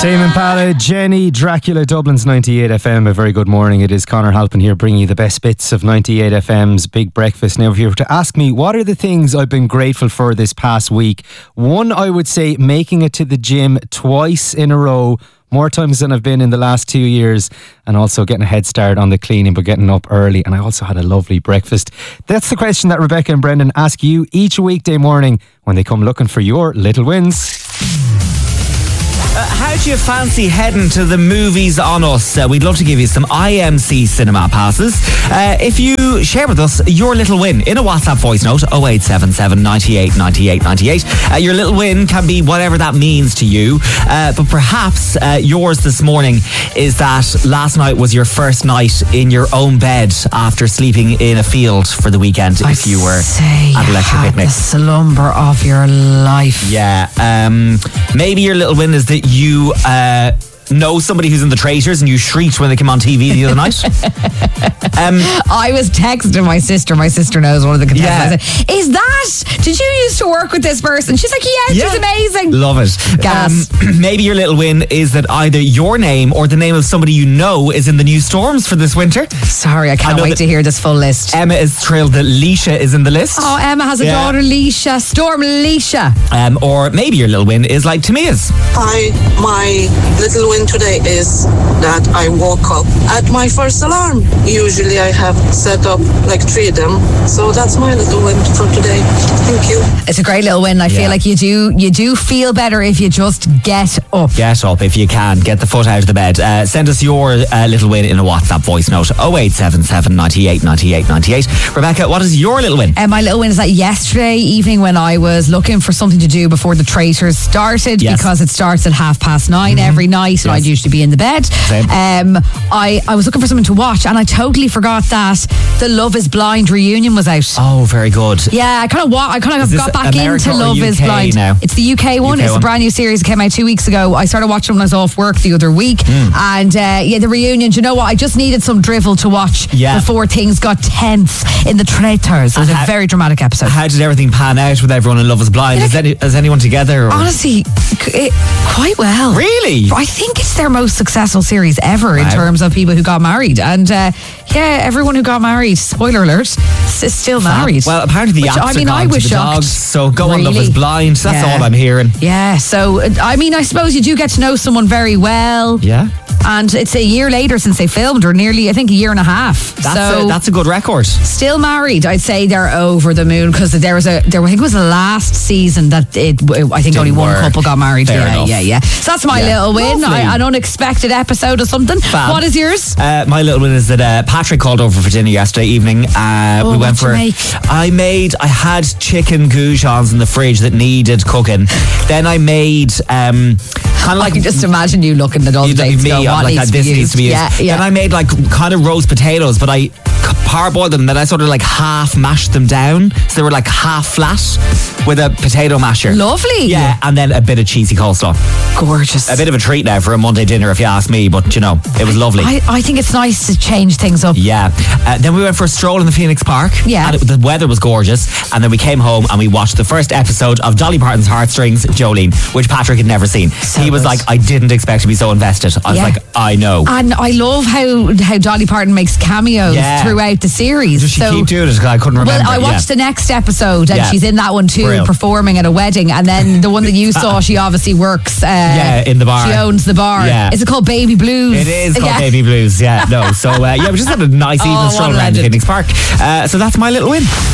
Tame Impala, Jenny, Dracula, Dublin's 98 FM. A very good morning. It is Conor Halpin here bringing you the best bits of 98 FM's Big Breakfast. Now, if you were to ask me, what are the things I've been grateful for this past week? One, I would say making it to the gym twice in a row, more times than I've been in the last 2 years, and also getting a head start on the cleaning but getting up early. And I also had a lovely breakfast. That's the question that Rebecca and Brendan ask you each weekday morning when they come looking for your little wins. How do you fancy heading to the movies on us? We'd love to give you some IMC cinema passes. If you share with us your little win in a WhatsApp voice note, 0877 98 98 98. Your little win can be whatever that means to you. But perhaps yours this morning is that last night was your first night in your own bed after sleeping in a field for the weekend. If you were at a lecture picnic. The slumber of your life. Yeah. Maybe your little win is that you know somebody who's in the Traitors and you shrieked when they came on TV the other night. I was texting my sister. My sister knows one of the contestants. I said, did you used to work with this person? She's like, yeah. She's amazing. Love it. Gas. Maybe your little win is that either your name or the name of somebody you know is in the new Storms for this winter. Sorry, I can't wait to hear this full list. Emma is thrilled that Leisha is in the list. Oh, Emma has a daughter, Leisha. Storm Leisha. Or maybe your little win is like Tamia's. Hi, my little win today is that I woke up at my first alarm. Usually I have set up like 3 of them, so that's my little win for today. Thank you. It's a great little win. I feel like you do feel better if you just get up. Get up if you can. Get the foot out of the bed. Send us your little win in a WhatsApp voice note, 0877 98 98 98. Rebecca, what is your little win? My little win is that yesterday evening when I was looking for something to do before the Traitors started, because it starts at 9:30 every night, and I'd usually be in the bed. I was looking for something to watch, and I totally forgot that the Love Is Blind reunion was out. Oh, very good. Yeah, I kind of got back America into Love Is Blind now? It's the UK one. It's a brand new series. It came out 2 weeks ago. I started watching when I was off work the other week, and the reunion. Do you know what? I just needed some drivel to watch before things got tense in the Traitors. It was a very dramatic episode. How did everything pan out with everyone in Love Is Blind? Is anyone together? Or? Honestly, quite well. Really? I think it's their most successful series ever in terms of people who got married. And everyone who got married, spoiler alert, is still married. Well, apparently the apps are gone I was to the shocked. dogs, so go on Love Is Blind. That's all I'm hearing. Yeah, so I suppose you do get to know someone very well. Yeah. And it's a year later since they filmed, or nearly, I think, a year and a half. That's a good record. Still married. I'd say they're over the moon, because I think it was the last season that I think only one couple got married. Yeah. So that's my little win. An unexpected episode or something. Fab. What is yours? My little win is that Patrick called over for dinner yesterday evening. We went for. I had chicken goujons in the fridge that needed cooking. Then I made kind of like. I can just imagine you looking at all the dates. This needs to be used. Yeah. Then I made like kind of roast potatoes, but I parboiled them. Then I sort of like half mashed them down, so they were like half flat with a potato masher. Lovely. Yeah, and then a bit of cheesy coleslaw. Gorgeous. A bit of a treat now for a Monday dinner, if you ask me. But it was lovely. I think it's nice to change things up. Yeah. Then we went for a stroll in the Phoenix Park. Yeah. And the weather was gorgeous. And then we came home and we watched the first episode of Dolly Parton's Heartstrings, Jolene, which Patrick had never seen. He was like, I didn't expect to be so invested. I was like, I know. And I love how Dolly Parton makes cameos throughout the series. Does she keep doing it? Because I couldn't remember. Well, I watched the next episode, and she's in that one too, performing at a wedding. And then the one that you saw, she obviously works. In the bar. She owns the bar. Yeah. Is it called Baby Blues? It is called Baby Blues. Yeah. No. So we just had a nice evening stroll around the Phoenix Park. So that's my little win.